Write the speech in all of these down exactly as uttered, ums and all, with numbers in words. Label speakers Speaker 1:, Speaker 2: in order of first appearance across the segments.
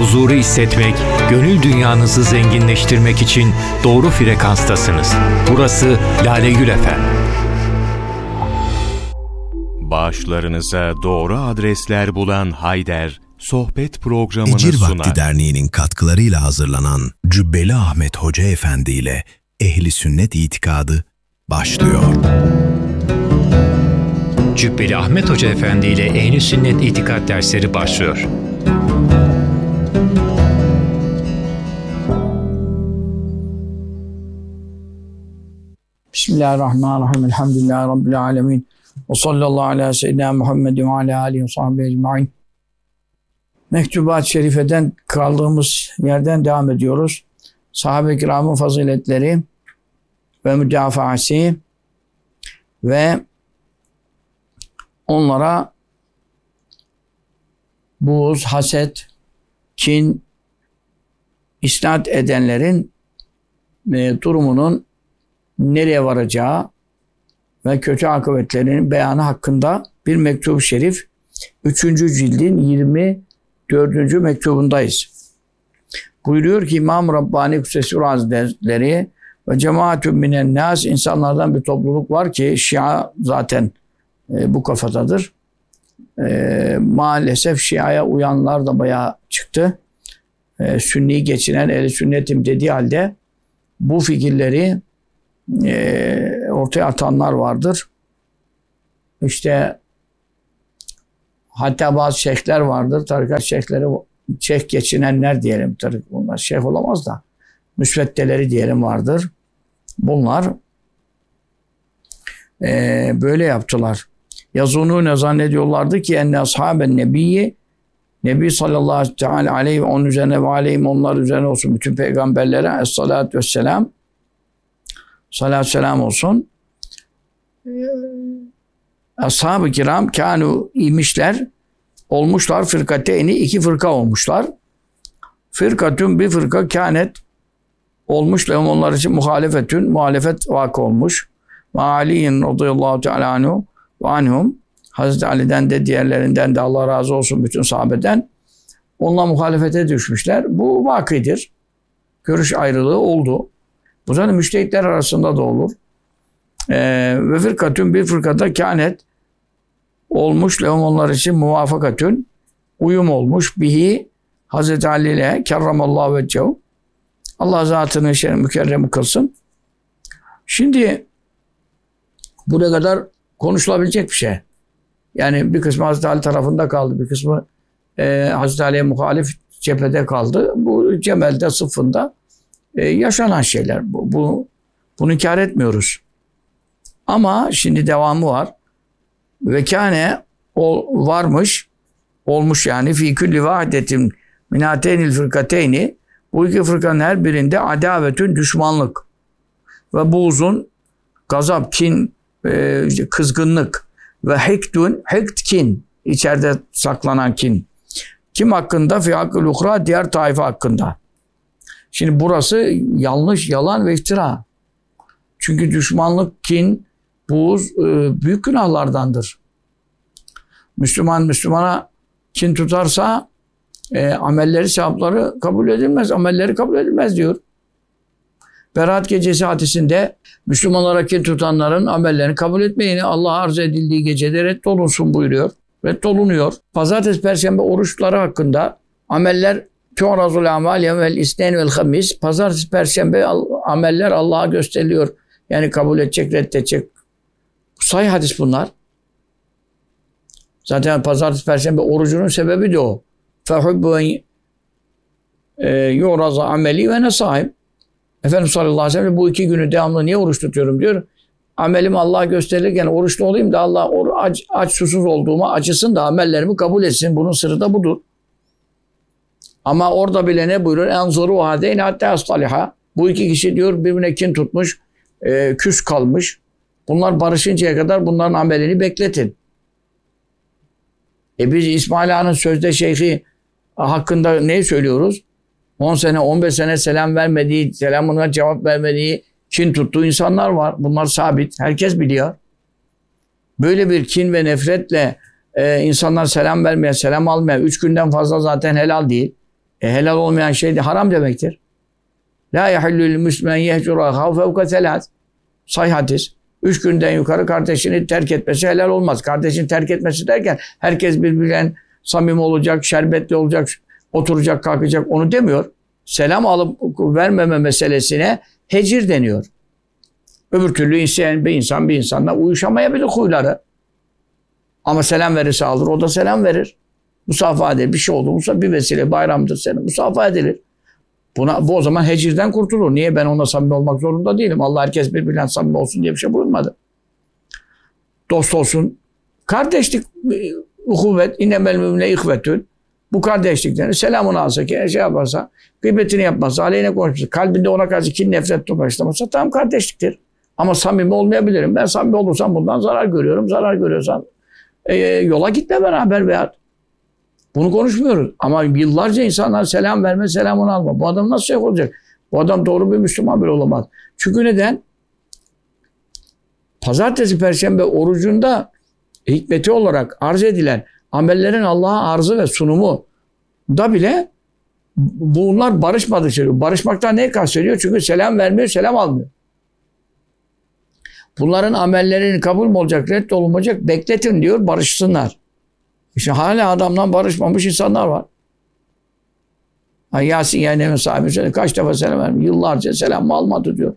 Speaker 1: huzuru hissetmek, gönül dünyanızı zenginleştirmek için doğru frekanstasınız. Burası Lale Gül F M.
Speaker 2: Bağışlarınıza doğru adresler bulan Hayder, sohbet programını
Speaker 3: Ecir
Speaker 2: sunar.
Speaker 3: Vakti Derneği'nin katkılarıyla hazırlanan Cübbeli Ahmet Hoca Efendi ile Ehli Sünnet İtikadı başlıyor.
Speaker 1: Cübbeli Ahmet Hoca Efendi ile Ehli Sünnet İtikad dersleri başlıyor.
Speaker 4: Bismillahirrahmanirrahim. Elhamdülillahi Rabbil alemin. Ve sallallahu ala seyyidina Muhammedin ve ala alihi ve sahbihi ecma'in. Mektubat-ı Şerife'den kaldığımız yerden devam ediyoruz. Sahabe-i kiramın faziletleri ve müdafaası ve onlara buğz, haset, kin isnat edenlerin e, durumunun nereye varacağı ve kötü akıbetlerinin beyanı hakkında bir mektup-ı şerif üçüncü cildin yirmi dördüncü mektubundayız. Buyuruyor ki İmam Rabbani Kudsesi Hazretleri ve cemaatün minen nas, insanlardan bir topluluk var ki Şia zaten e, bu kafadadır. E, maalesef Şia'ya uyanlar da bayağı çıktı. E, Sünni geçinen Ehl-i Sünnetim dediği halde bu fikirleri e, ortaya atanlar vardır. İşte hatta bazı şeyhler vardır. Tarikat şeyhleri, şeyh geçinenler diyelim. Tabii bunlar şeyh olamaz da müsveddeleri diyelim vardır. Bunlar e, böyle yaptılar. Yazunune zannediyorlardı ki enne ashaben nebiyyi, Nebi sallallahu aleyhi ve onun üzerine ve aleyhim onlar üzerine olsun bütün peygamberlere esselatu vesselam, salatü selam olsun. Ashab-ı kiram kânû imişler, olmuşlar fırkateyni, iki fırka olmuşlar. Fırkatün bir fırka kânet olmuş, lehum onlar için muhalefetün, muhalefet vakı olmuş. Ve Ali'nin radıyallahu teala anhu ve anhum, Hazreti Ali'den de diğerlerinden de Allah razı olsun bütün sahabeden, onunla muhalefete düşmüşler. Bu vakidir. Görüş ayrılığı oldu. Bu zaten müştehitler arasında da olur. Ee, ve fırkatün bir fırkada kânet olmuş, lehum onlar için muvafakatün, uyum olmuş, bihi Hazreti Ali ile kerramallahu vecehu, Allah zatını şerif mükerrem kılsın. Şimdi buraya kadar konuşulabilecek bir şey. Yani bir kısmı Hazreti Ali tarafında kaldı, bir kısmı e, Hazreti Ali'ye muhalif cephede kaldı. Bu cemelde, sıfında e, yaşanan şeyler. Bu, bu, bunu inkar etmiyoruz. Ama şimdi devamı var. Ve kâne varmış, olmuş yani fî külli vahdetin minâteynil fırkateyni, bu iki fırkanın her birinde adavetün, düşmanlık ve buğzun, gazap, kin, e, kızgınlık ve hektun, hekt kin, içeride saklanan kin. Kim hakkında? Fî hakkıl uhra, diğer taife hakkında. Şimdi burası yanlış, yalan ve iftira. Çünkü düşmanlık, kin, buğz e, büyük günahlardandır. Müslüman Müslümana kin tutarsa e, amelleri, sevapları kabul edilmez. Amelleri kabul edilmez diyor. Berat Gecesi hadisinde Müslümanlara kin tutanların amellerini kabul etmeyeni Allah'a arz edildiği gecede reddolunsun buyuruyor. Reddolunuyor. Pazartesi, Perşembe oruçları hakkında ameller tu'razul amal yevmel isneyn vel hamis. Pazartesi, Perşembe ameller Allah'a gösteriliyor. Yani kabul edecek, reddedecek. Sahih hadis bunlar. Zaten pazartesi, perşembe orucunun sebebi de o. فَحُبُّ يُعْرَضَ ameli ve nesahim. Efendimiz sallallahu aleyhi ve sellem bu iki günü devamlı niye oruç tutuyorum diyor. Amelim Allah'a gösterirken oruçlu olayım da Allah aç, aç susuz olduğuma acısın da amellerimi kabul etsin. Bunun sırrı da budur. Ama orada bile ne buyuruyor? اَنْظُرُوا هَذَيْنِ hatta astaliha. Bu iki kişi diyor birbirine kin tutmuş, e, küs kalmış. Bunlar barışıncaya kadar bunların amelini bekletin. E biz İsmail Ağa'nın sözde şeyhi hakkında ne söylüyoruz? on sene, on beş sene selam vermediği, selamına cevap vermediği, kin tuttuğu insanlar var. Bunlar sabit. Herkes biliyor. Böyle bir kin ve nefretle e, insanlar selam vermeye, selam almaya üç günden fazla zaten helal değil. E, helal olmayan şey de haram demektir. La yahillül müslümen yehcura hav fevka selat. Sahih hadis. Üç günden yukarı kardeşini terk etmesi helal olmaz. Kardeşini terk etmesi derken herkes birbirinden samimi olacak, şerbetli olacak, oturacak, kalkacak onu demiyor. Selam alıp vermeme meselesine hecir deniyor. Öbür türlü isteyen bir insan bir insanla uyuşamayabilir huyları. Ama selam verirse alır, o da selam verir. Musafaha edilir. Bir şey oldu, bir vesile bayramdır senin. Musafaha edilir. Buna, bu o zaman hecirden kurtulur. Niye? Ben onunla samimi olmak zorunda değilim. Allah herkes birbiriyle samimi olsun diye bir şey buyurmadı. Dost olsun. Kardeşlik, uhuvvet, innemel mümine ihvetün. Bu kardeşliklerini selamını alsa, ki şey yaparsa, gıybetini yapmazsa, aleyhine konuşmasa, kalbinde ona karşı kin, nefret başlamasa tam kardeşliktir. Ama samimi olmayabilirim. Ben samimi olursam bundan zarar görüyorum. Zarar görüyorsam e, yola gitme beraber veya bunu konuşmuyoruz. Ama yıllarca insanlar selam verme, selamını alma. Bu adam nasıl şey olacak? Bu adam doğru bir Müslüman bile olamaz. Çünkü neden? Pazartesi, Perşembe orucunda hikmeti olarak arz edilen amellerin Allah'a arzı ve sunumu da bile bunlar barışmadığı söylüyor. Barışmaktan ne kastediyor? Çünkü selam vermiyor, selam almıyor. Bunların amellerinin kabul mü olacak, reddolunmayacak? Bekletin diyor, barışsınlar. İşte hala adamdan barışmamış insanlar var. Yasin Yeğen'in sahibi söyledi. Kaç defa selam vermiş? Yıllarca selam almadı diyor.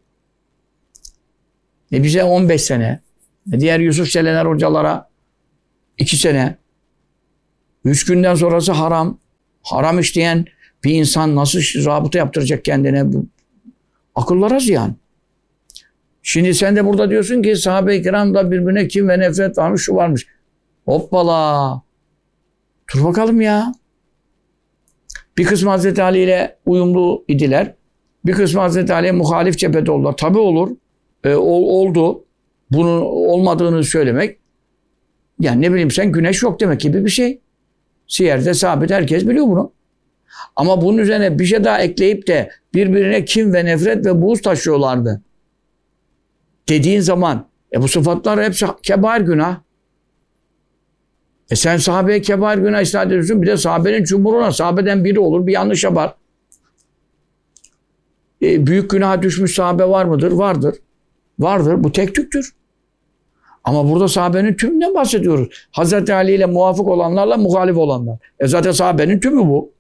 Speaker 4: E bize on beş sene. E diğer Yusuf Çelener hocalara iki sene. Üç günden sonrası haram. Haram işleyen bir insan nasıl rabıta yaptıracak kendine? Bu akıllara ziyan. Şimdi sen de burada diyorsun ki sahabe-i kiramda birbirine kim ve nefret varmış, şu varmış. Hoppala. Dur bakalım ya. Bir kısmı Hazreti Ali ile uyumlu idiler. Bir kısmı Hazreti Ali'ye muhalif cephede oldular. Tabii olur. E, oldu. Bunun olmadığını söylemek. Yani ne bileyim sen güneş yok demek gibi bir şey. Siyer'de sabit, herkes biliyor bunu. Ama bunun üzerine bir şey daha ekleyip de birbirine kin ve nefret ve buğz taşıyorlardı. Dediğin zaman e bu sıfatlar hepsi kebair günah. E sen sahabeye kebair günah isnat ediyorsun. Bir de sahabenin cumhuruna, sahabeden biri olur, bir yanlış yapar. E, büyük günaha düşmüş sahabe var mıdır? Vardır. Vardır. Bu tek tüktür. Ama burada sahabenin tümünden bahsediyoruz. Hazreti Ali ile muvafık olanlarla muhalif olanlar. E zaten sahabenin tümü bu.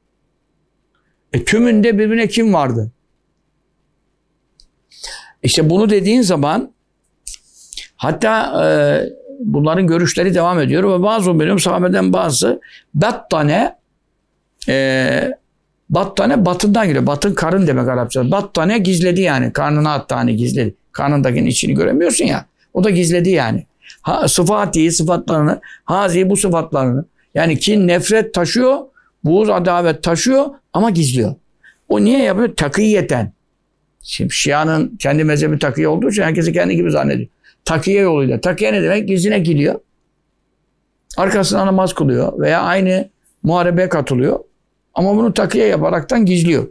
Speaker 4: E tümünde birbirine kim vardı? İşte bunu dediğin zaman hatta e, bunların görüşleri devam ediyor ve bazı benim sahabeden bazı battane e, battane batından geliyor. Batın karın demek Arapça. Battane gizledi yani. Karnına attı hani gizledi. Karnındakinin içini göremiyorsun ya. O da gizledi yani. Ha, sıfati sıfatlarını, hazi bu sıfatlarını. Yani kin, nefret taşıyor, buğz, adavet taşıyor ama gizliyor. O niye yapıyor? Takiyeten. Şimdi Şia'nın kendi mezhebi takiye olduğu için herkesi kendi gibi zannediyor. Takiye yoluyla. Takiye ne demek? Gizline giriyor. Arkasına namaz kılıyor veya aynı muharebeye katılıyor. Ama bunu takiye yaparaktan gizliyor.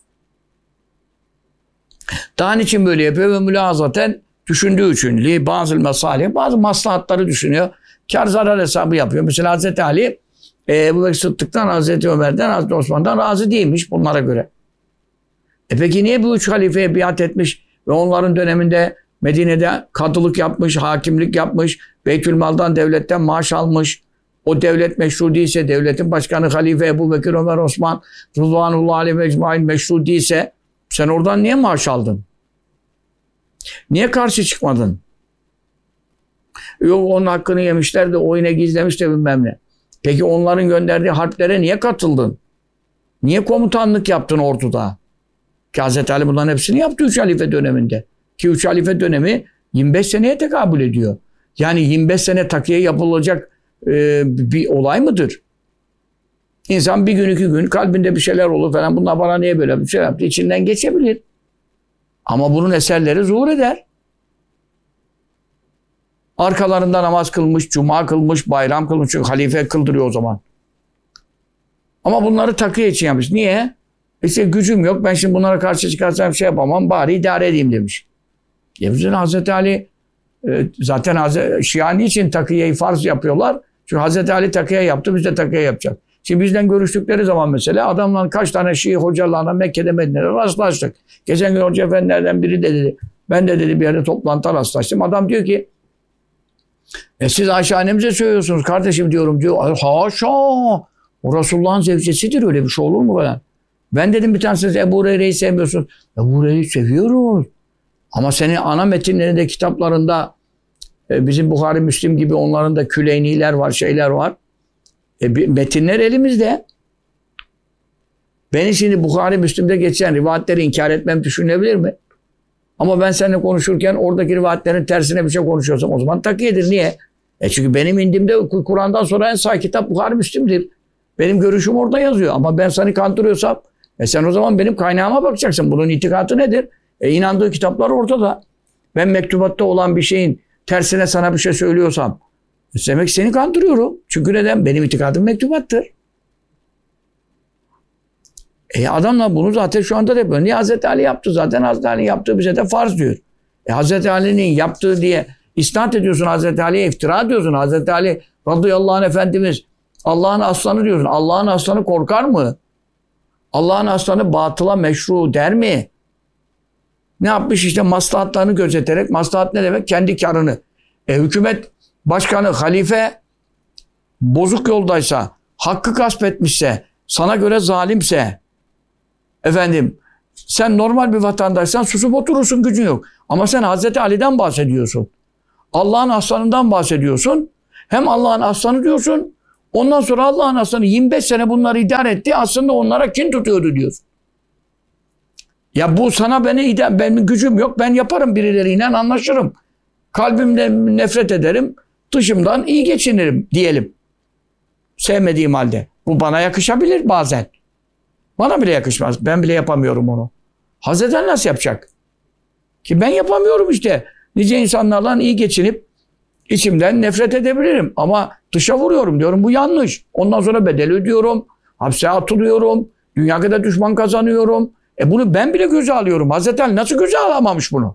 Speaker 4: Daha niçin böyle yapıyor? Ve mülazaten düşündüğü için. Li bazı mesalih, bazı maslahatları düşünüyor. Kar zarar hesabı yapıyor. Mesela Hazreti Ali Ebu Bekir Sıddık'tan, Hazreti Ömer'den, Hazreti Osman'dan razı değilmiş bunlara göre. E peki niye bu üç halifeye biat etmiş ve onların döneminde Medine'de kadılık yapmış, hakimlik yapmış, Beytülmal'dan, devletten maaş almış. O devlet meşru değilse, devletin başkanı halife Ebu Bekir, Ömer, Osman, Rıdvanullah aleyhi ecmaîn meşru değilse sen oradan niye maaş aldın? Niye karşı çıkmadın? Yok onun hakkını yemişler de o yine gizlemiş de bilmem ne. Peki onların gönderdiği harplere niye katıldın? Niye komutanlık yaptın orduda? Ki Hazreti Ali bunların hepsini yaptı üç halife döneminde. Ki üç halife dönemi yirmi beş seneye tekabül ediyor. Yani yirmi beş sene takiye yapılacak e, bir olay mıdır? İnsan bir gün iki gün kalbinde bir şeyler olur falan. Bunlar bana niye böyle bir şey yaptı? İçinden geçebilir. Ama bunun eserleri zuhur eder. Arkalarında namaz kılmış, cuma kılmış, bayram kılmış. Çünkü halife kıldırıyor o zaman. Ama bunları takiye için yapmış. Niye? İşte gücüm yok. Ben şimdi bunlara karşı çıkarsam şey yapamam. Bari idare edeyim demiş. Ya Hazreti Ali e, zaten Hazreti Şia niçin takiyeyi farz yapıyorlar? Çünkü Hazreti Ali takiye yaptı. Biz de takiye yapacak. Şimdi bizden görüştükleri zaman mesela adamla kaç tane Şii hocalarla Mekke'de Medine'de rastlaştık. Geçen gün hoca efendilerden biri de dedi. Ben de dedi bir yerde toplantıda rastlaştım. Adam diyor ki e siz Ayşe annemize söylüyorsunuz kardeşim diyorum diyor. Haşa! O Resulullah'ın zevcesidir, öyle bir şey olur mu falan. Ben dedim bir tanesiniz Ebu Hureyre'yi sevmiyorsunuz. Ebu Hureyre'yi seviyoruz. Ama senin ana metinlerinde, kitaplarında e, bizim Buhari, Müslim gibi onların da küleyniler var, şeyler var. E, metinler elimizde. Benim şimdi Buhari, Müslim'de geçen rivayetleri inkar etmem düşünülebilir mi? Ama ben seninle konuşurken oradaki rivayetlerin tersine bir şey konuşuyorsam o zaman takiyedir. Niye? E çünkü benim indimde Kur'an'dan sonra en sahih kitap Buhari, Müslim'dir. Benim görüşüm orada yazıyor. Ama ben seni kandırıyorsam e sen o zaman benim kaynağıma bakacaksın. Bunun itikadı nedir? E inandığı kitaplar ortada. Ben mektubatta olan bir şeyin tersine sana bir şey söylüyorsam e demek ki seni kandırıyorum. Çünkü neden? Benim itikadım mektubattır. E adamlar bunu zaten şu anda da yapıyor. Niye Hazreti Ali yaptı? Zaten Hazreti Ali yaptığı bize de farz diyor. E Hazreti Ali'nin yaptığı diye isnat ediyorsun, Hazreti Ali'ye iftira ediyorsun. Hazreti Ali radıyallahu anh Efendimiz Allah'ın aslanı diyorsun. Allah'ın aslanı korkar mı? Allah'ın aslanı batıla meşru der mi? Ne yapmış işte maslahatlarını gözeterek, maslahat ne demek? Kendi karını. E hükümet başkanı, halife bozuk yoldaysa, hakkı gasp etmişse, sana göre zalimse, efendim sen normal bir vatandaşsan susup oturursun, gücün yok. Ama sen Hazreti Ali'den bahsediyorsun. Allah'ın aslanından bahsediyorsun. Hem Allah'ın aslanı diyorsun. Ondan sonra Allah'ın aslanı yirmi beş sene bunları idare etti. Aslında onlara kin tutuyordu diyorsun. Ya bu sana beni idare, benim gücüm yok. Ben yaparım, birileriyle anlaşırım. Kalbimde nefret ederim. Dışımdan iyi geçinirim diyelim. Sevmediğim halde. Bu bana yakışabilir bazen. Bana bile yakışmaz. Ben bile yapamıyorum onu. Hazreti Ali nasıl yapacak? Ki ben yapamıyorum işte. Nice insanlarla iyi geçinip içimden nefret edebilirim. Ama dışa vuruyorum diyorum. Bu yanlış. Ondan sonra bedel ödüyorum. Hapse atılıyorum. Dünya kadar düşman kazanıyorum. E bunu ben bile göze alıyorum. Hazreti Ali nasıl göze alamamış bunu?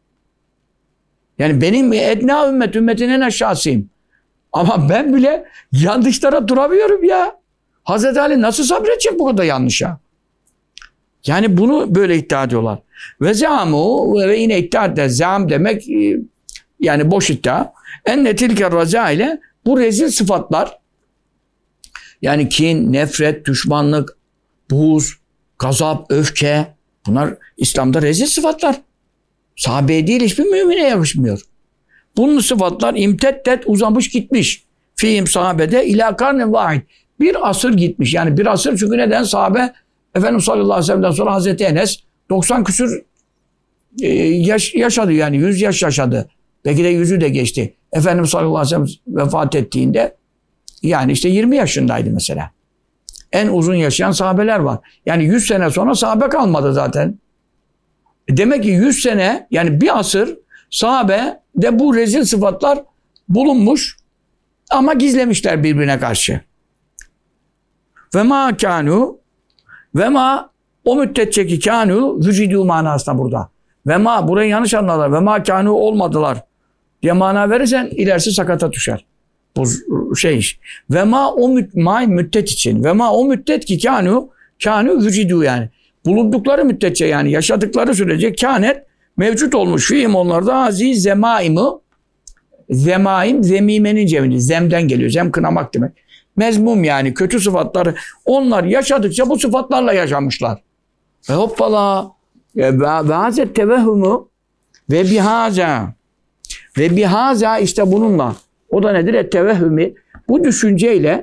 Speaker 4: Yani benim edna ümmet, ümmetin en aşağısıyım. Ama ben bile yanlışlara duramıyorum ya. Hazreti Ali nasıl sabredecek bu kadar yanlışa? Yani bunu böyle iddia ediyorlar. Ve zamu ve yine iddia eder. Zam demek yani boş iddia. Enne tilke raza ile bu rezil sıfatlar, yani kin, nefret, düşmanlık, buğz, gazap, öfke, bunlar İslam'da rezil sıfatlar. Sahabeye değil, hiçbir mümine yakışmıyor. Bunun sıfatlar imtettet, uzamış gitmiş. Fihim sahabede ila karnin vahid. Bir asır gitmiş. Yani bir asır, çünkü neden? Sahabe Efendimiz sallallahu aleyhi ve sellem'den sonra Hazreti Enes doksan küsür e, yaş, yaşadı, yani yüz yaş yaşadı. Belki de yüzü de geçti. Efendimiz sallallahu aleyhi ve sellem vefat ettiğinde yani işte yirmi yaşındaydı mesela. En uzun yaşayan sahabeler var. Yani yüz sene sonra sahabe kalmadı zaten. Demek ki yüz sene, yani bir asır sahabe de bu rezil sıfatlar bulunmuş ama gizlemişler birbirine karşı. Ve ma kanu ve ma o müddetçe ki kanu vücudu manasında burada. Ve ma, burayı yanlış anlarlar. Ve ma kanu olmadılar diye mana verirsen ilerisi sakata düşer. Bu şey iş. Ve ma o müt, ma müddet için. Ve ma o müddet ki kanu kanu vücudu, yani bulundukları müddetçe, yani yaşadıkları sürece kânet mevcut olmuş. Fihim onlarda aziz zemaimı, zemaim zemimenin cemini, zemden geliyor. Zem kınamak demek. Mezmum, yani kötü sıfatları. Onlar yaşadıkça bu sıfatlarla yaşamışlar. Ve hoppala ve hazet tevehhumu ve bihaza ve bihaza, işte bununla. O da nedir? Et tevehhumi. Bu düşünceyle,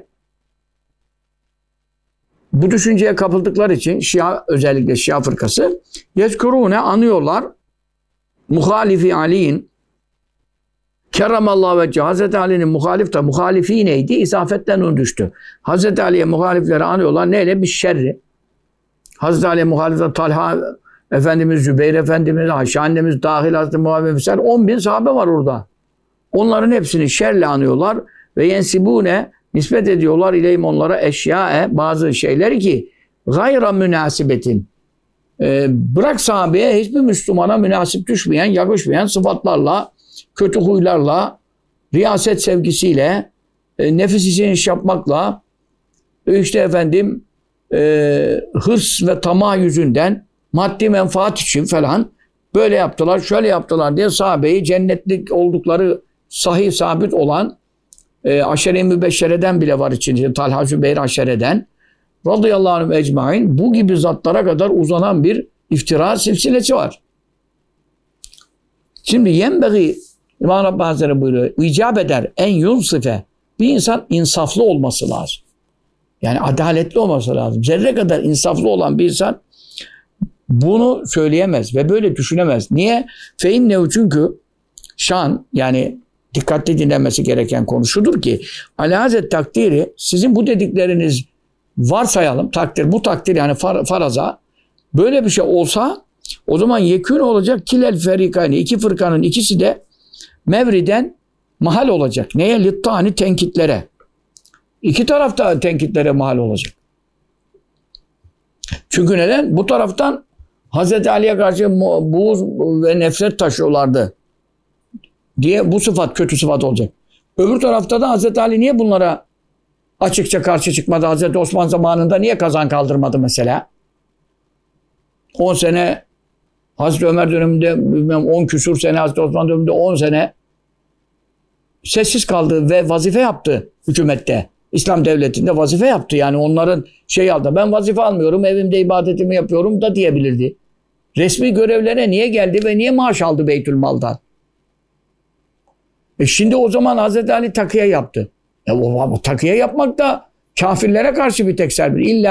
Speaker 4: bu düşünceye kapıldıkları için Şia, özellikle Şia fırkası yezkurune, anıyorlar muhalifi Ali'in kerramallahu vecce, Hazreti Ali'nin muhalif de muhalifi neydi? İsafetten un düştü. Hazreti Ali'ye muhalifleri anıyorlar. Neyle? Bir şerri. Hazreti Ali'ye muhalifler Talha Efendimiz, Zübeyir Efendimiz, Ayşe annemiz dahil, Hazreti Muhammed Misal on bin sahabe var orada. Onların hepsini şerle anıyorlar ve yensibune, nispet ediyorlar ileyhim onlara eşyae, bazı şeyleri ki gayra münasibetin, ee, bırak sahabeye, hiçbir Müslümana münasip düşmeyen, yakışmayan sıfatlarla, kötü huylarla, riyaset sevgisiyle, e, nefis için iş yapmakla, e, bırak sahabeye, hiçbir Müslümana münasip düşmeyen, yakışmayan sıfatlarla, kötü huylarla, riyaset sevgisiyle, nefis için iş yapmakla, e, bırak sahabeye, hiçbir Müslümana münasip düşmeyen, yakışmayan sıfatlarla, kötü huylarla, riyaset sevgisiyle, işte efendim e, hırs ve tamah yüzünden maddi menfaat için falan böyle yaptılar, şöyle yaptılar diye sahabeyi cennetlik oldukları sahih sabit olan e, aşere-i mübeşşereden bile var içinde. Talha Zübeyir aşereden radıyallahu anh ecmaîn bu gibi zatlara kadar uzanan bir iftira silsilesi var. Şimdi yenbeği İmam Rabbani Hazretleri buyuruyor. İcap eder en yunsife. Bir insan insaflı olması lazım. Yani adaletli olması lazım. Zerre kadar insaflı olan bir insan bunu söyleyemez ve böyle düşünemez. Niye? Feinnehu çünkü şan yani dikkatli dinlenmesi gereken konu şudur ki alâzet takdiri sizin bu dedikleriniz varsayalım takdir bu takdir yani far, faraza böyle bir şey olsa o zaman yekûn olacak kilel ferikayni iki fırkanın ikisi de mevriden mahal olacak. Neye? Littani tenkitlere. İki tarafta tenkitlere mahal olacak. Çünkü neden? Bu taraftan Hazreti Ali'ye karşı buğz ve nefret taşıyorlardı diye bu sıfat kötü sıfat olacak. Öbür tarafta da Hazreti Ali niye bunlara açıkça karşı çıkmadı? Hazreti Osman zamanında niye kazan kaldırmadı mesela? on sene Hazreti Ömer döneminde bilmem on küsur sene Hazreti Osman döneminde on sene sessiz kaldı ve vazife yaptı hükümette. İslam devletinde vazife yaptı. Yani onların şey aldı. Ben vazife almıyorum, evimde ibadetimi yapıyorum da diyebilirdi. Resmi görevlere niye geldi ve niye maaş aldı Beytülmal'dan? E şimdi o zaman Hazreti Ali takıya yaptı. E o, o takıya yapmak da kafirlere karşı bir tek serbest. İlla